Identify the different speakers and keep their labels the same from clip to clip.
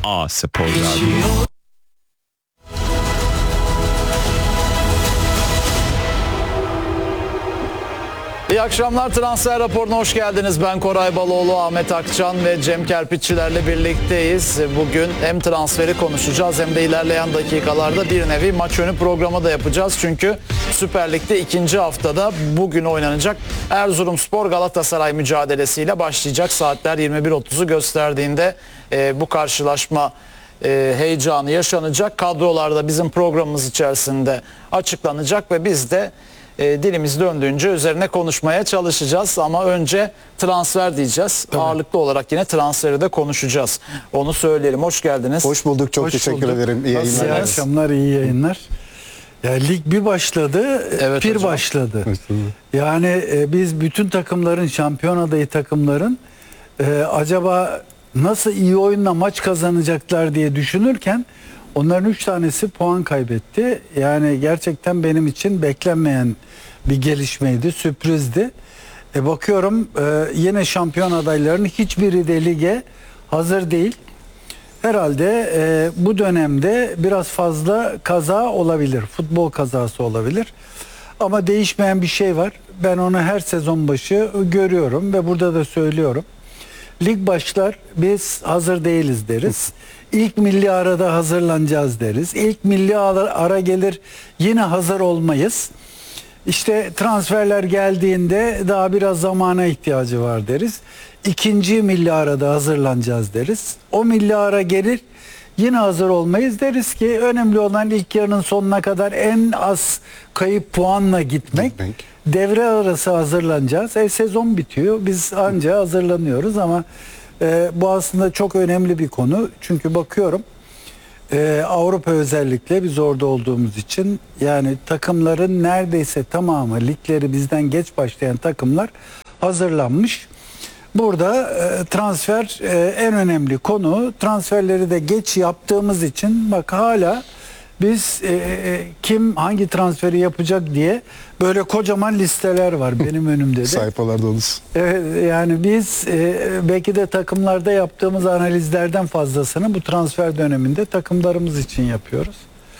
Speaker 1: A Spor Radyo.
Speaker 2: İyi akşamlar, transfer raporuna hoş geldiniz. Ben Koray Baloğlu, Ahmet Akçan ve Cem Kerpiççilerle birlikteyiz. Bugün hem transferi konuşacağız hem de ilerleyen dakikalarda bir nevi maç önü programı da yapacağız. Çünkü Süper Lig'de ikinci haftada bugün oynanacak Erzurumspor Galatasaray mücadelesiyle başlayacak. Saatler 21.30'u gösterdiğinde bu karşılaşma heyecanı yaşanacak. Kadrolarda bizim programımız içerisinde açıklanacak ve biz de dilimiz döndüğünce üzerine konuşmaya çalışacağız ama önce transfer diyeceğiz. Tabii. Ağırlıklı olarak yine transferi de konuşacağız. Onu söyleyelim. Hoş geldiniz.
Speaker 3: Hoş bulduk. Çok teşekkür ederim. İyi yayınlar.
Speaker 4: İyi akşamlar, iyi yayınlar. Ya, lig bir başladı,
Speaker 2: evet
Speaker 4: bir
Speaker 2: hocam.
Speaker 4: başladı. Yani biz bütün takımların, şampiyon adayı takımların acaba nasıl iyi oyunla maç kazanacaklar diye düşünürken onların 3 tanesi puan kaybetti. Yani gerçekten benim için beklenmeyen bir gelişmeydi, sürprizdi. Bakıyorum yine şampiyon adaylarının hiçbiri de lige hazır değil. Herhalde bu dönemde biraz fazla kaza olabilir, futbol kazası olabilir. Ama değişmeyen bir şey var. Ben onu her sezon başı görüyorum ve burada da söylüyorum. Lig başlar, biz hazır değiliz deriz. İlk milli arada hazırlanacağız deriz. İlk milli ara gelir, yine hazır olmayız. İşte transferler geldiğinde daha biraz zamana ihtiyacı var deriz. İkinci milli arada hazırlanacağız deriz. O milli ara gelir, yine hazır olmayız, deriz ki önemli olan ilk yarının sonuna kadar en az kayıp puanla gitmek. Devre arası hazırlanacağız. Sezon bitiyor. Biz anca hazırlanıyoruz ama bu aslında çok önemli bir konu. Çünkü bakıyorum Avrupa özellikle biz orada olduğumuz için yani takımların neredeyse tamamı, ligleri bizden geç başlayan takımlar hazırlanmış. Burada transfer en önemli konu. Transferleri de geç yaptığımız için bak hala biz kim hangi transferi yapacak diye böyle kocaman listeler var benim önümde de.
Speaker 3: Sayfalar dolusu.
Speaker 4: Evet, yani biz belki de takımlarda yaptığımız analizlerden fazlasını bu transfer döneminde takımlarımız için yapıyoruz.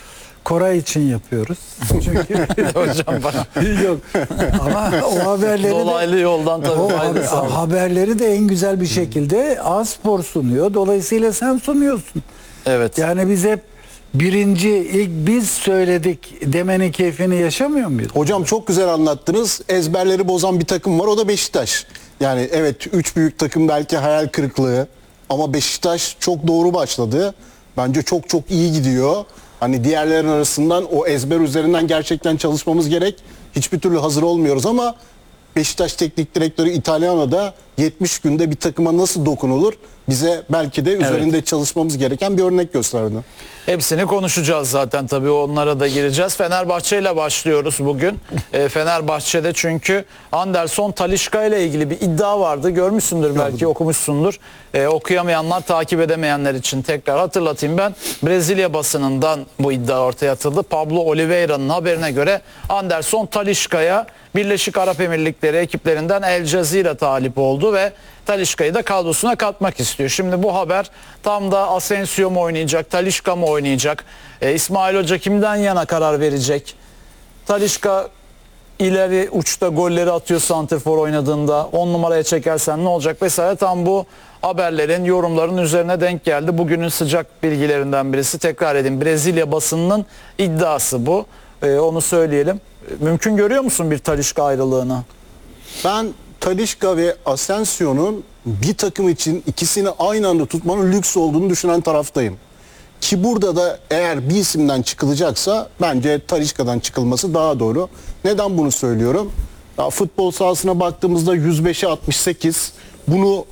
Speaker 4: Koray için yapıyoruz. Çünkü
Speaker 2: Hocam bana.
Speaker 4: Yok. Ama o haberleri
Speaker 2: dolaylı yoldan tabii faydası var.
Speaker 4: haberleri de en güzel bir şekilde A-Spor sunuyor. Dolayısıyla sen sunuyorsun.
Speaker 2: Evet.
Speaker 4: Yani biz hep birinci, ilk biz söyledik demenin keyfini yaşamıyor muyuz?
Speaker 3: Hocam çok güzel anlattınız. Ezberleri bozan bir takım var. O da Beşiktaş. Yani evet 3 büyük takım belki hayal kırıklığı. Ama Beşiktaş çok doğru başladı. Bence çok çok iyi gidiyor. Hani diğerlerin arasından o ezber üzerinden gerçekten çalışmamız gerek. Hiçbir türlü hazır olmuyoruz ama Beşiktaş Teknik Direktörü İtalyana'da 70 günde bir takıma nasıl dokunulur bize belki de üzerinde çalışmamız gereken bir örnek gösterdi.
Speaker 2: Hepsini konuşacağız zaten tabii, onlara da gireceğiz. Fenerbahçe ile başlıyoruz bugün. Fenerbahçe'de çünkü Anderson Talisca ile ilgili bir iddia vardı. Görmüşsündür belki, okumuşsundur. Okuyamayanlar, takip edemeyenler için tekrar hatırlatayım ben. Brezilya basınından bu iddia ortaya atıldı. Pablo Oliveira'nın haberine göre Anderson Talisca'ya Birleşik Arap Emirlikleri ekiplerinden El Cezire talip oldu ve Talisca'yı da kadrosuna katmak istiyor. Şimdi bu haber tam da Asensio mu oynayacak, Talisca mı oynayacak? İsmail Hoca kimden yana karar verecek? Talisca ileri uçta golleri atıyor santrfor oynadığında. 10 numaraya çekersen ne olacak vesaire. Tam bu haberlerin, yorumların üzerine denk geldi. Bugünün sıcak bilgilerinden birisi. Tekrar edeyim, Brezilya basınının iddiası bu. Onu söyleyelim. Mümkün görüyor musun bir Talisca ayrılığını?
Speaker 3: Ben Talisca ve Asensio'nun bir takım için ikisini aynı anda tutmanın lüks olduğunu düşünen taraftayım. Ki burada da eğer bir isimden çıkılacaksa bence Talisca'dan çıkılması daha doğru. Neden bunu söylüyorum? Ya, futbol sahasına baktığımızda 105'e 68. Bunu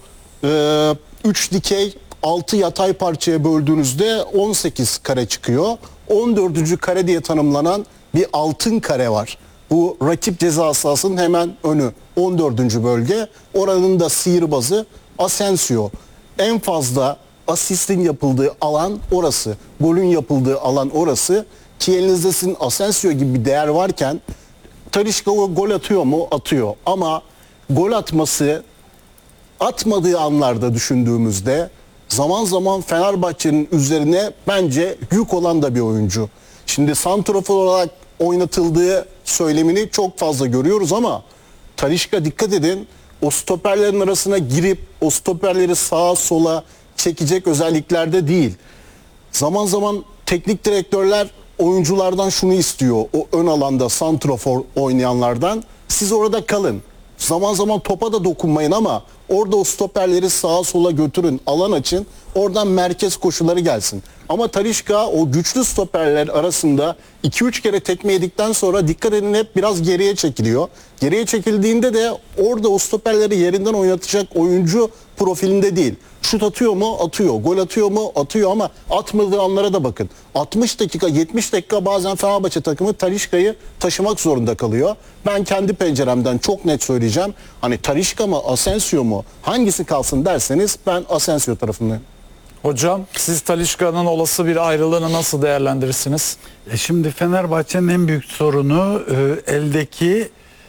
Speaker 3: 3 dikey 6 yatay parçaya böldüğünüzde 18 kare çıkıyor. 14. kare diye tanımlanan bir altın kare var. Bu rakip ceza sahasının hemen önü, 14. bölge. Oranın da sihirbazı Asensio. En fazla asistin yapıldığı alan orası. Golün yapıldığı alan orası. Ki elinizde sizin Asensio gibi bir değer varken Talisca gol atıyor mu? Atıyor. Ama gol atması, atmadığı anlarda düşündüğümüzde zaman zaman Fenerbahçe'nin üzerine bence yük olan da bir oyuncu. Şimdi santrafor olarak oynatıldığı söylemini çok fazla görüyoruz ama Talisca dikkat edin, o stoperlerin arasına girip o stoperleri sağa sola çekecek özelliklerde değil. Zaman zaman teknik direktörler oyunculardan şunu istiyor. O ön alanda santrafor oynayanlardan, siz orada kalın. Zaman zaman topa da dokunmayın ama orada o stoperleri sağa sola götürün, alan açın. Oradan merkez koşuları gelsin. Ama Talisca o güçlü stoperler arasında 2-3 kere tekme yedikten sonra dikkat edin hep biraz geriye çekiliyor. Geriye çekildiğinde de orada o stoperleri yerinden oynatacak oyuncu profilinde değil. Şut atıyor mu? Atıyor. Gol atıyor mu? Atıyor ama atmadığı anlara da bakın. 60 dakika, 70 dakika bazen Fenerbahçe takımı Talisca'yı taşımak zorunda kalıyor. Ben kendi penceremden çok net söyleyeceğim. Hani Talisca mı, Asensio mu? Hangisi kalsın derseniz ben Asensio tarafındayım.
Speaker 2: Hocam siz Talisca'nın olası bir ayrılığını nasıl değerlendirirsiniz?
Speaker 4: Şimdi Fenerbahçe'nin en büyük sorunu eldeki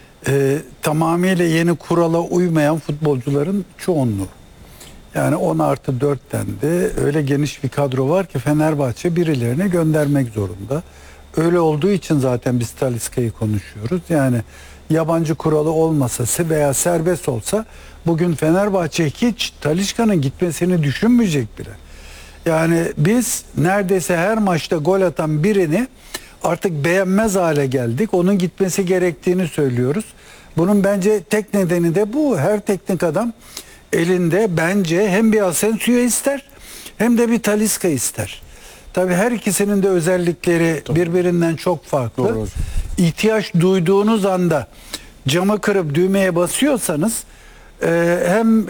Speaker 4: tamamıyla yeni kurala uymayan futbolcuların çoğunluğu. Yani 10+4'ten de öyle geniş bir kadro var ki Fenerbahçe birilerine göndermek zorunda. Öyle olduğu için zaten biz Talisca'yı konuşuyoruz. Yani yabancı kuralı olmasa veya serbest olsa bugün Fenerbahçe hiç Talisca'nın gitmesini düşünmeyecek bile. Yani biz neredeyse her maçta gol atan birini artık beğenmez hale geldik. Onun gitmesi gerektiğini söylüyoruz. Bunun bence tek nedeni de bu. Her teknik adam elinde bence hem bir Asensio ister hem de bir Talisca ister. Tabii her ikisinin de özellikleri birbirinden çok farklı.
Speaker 3: Doğru.
Speaker 4: İhtiyaç duyduğunuz anda camı kırıp düğmeye basıyorsanız hem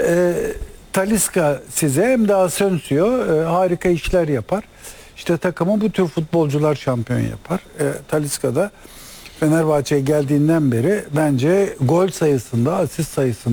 Speaker 4: Talisca size hem de Asensio harika işler yapar. İşte takımı bu tür futbolcular şampiyon yapar. Talisca da Fenerbahçe'ye geldiğinden beri bence gol sayısında, asist sayısında